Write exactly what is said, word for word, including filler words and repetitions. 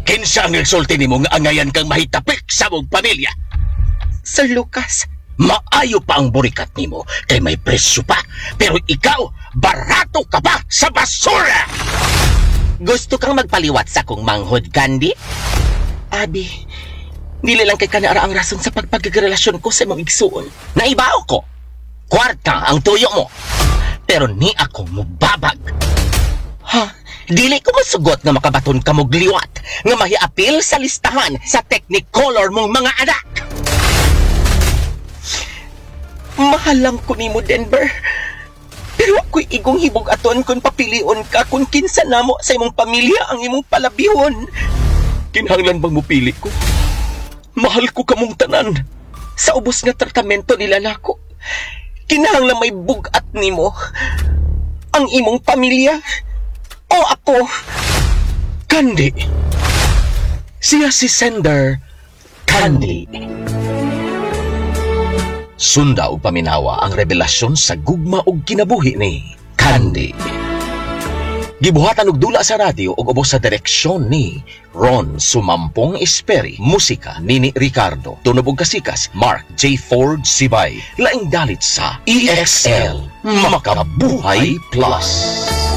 Kinsa ang nagsulti nimo nga angayan kang mahitapik sa mong pamilya? Sir Lucas, Maayo pa ang burikat nimo kay may presyo pa. Pero ikaw, barato ka pa sa basura! gusto kang magpaliwat sa kong manghod, Gandhi? Abi, dili lang kay kanara ang rason sa pagpagrelasyon ko sa imong igsuon. Naibaw ko, kwarta ang tuyo mo. Pero ni ako mubabag. Ha? Dili ko masugot nga makabaton ka mog liwat nga mahiapil sa listahan sa Technicolor mong mga anak. Mahal lang ko nimo, Denver. Pero ako'y igong hibog aton kung papilion ka kung kinsa namo sa imong pamilya ang imong palabihon. Kinahanglan bang mupili ko? Mahal ko kamong tanan. Sa ubos nga tratamento nila nako, kinahanglan may bugat nimo. Ang imong pamilya o ako. Candy. Siya si Sender Candy. Sunda og paminawa ang revelasyon sa gugma og kinabuhi ni Candy. Gibuhatan og dula sa radyo ug ubos sa direksyon ni Ron Sumampong Esperi, musika Nini Ricardo, tunog og kasikas Mark J. Ford Sibay, laing dalit sa E X L Makabuhay Plus.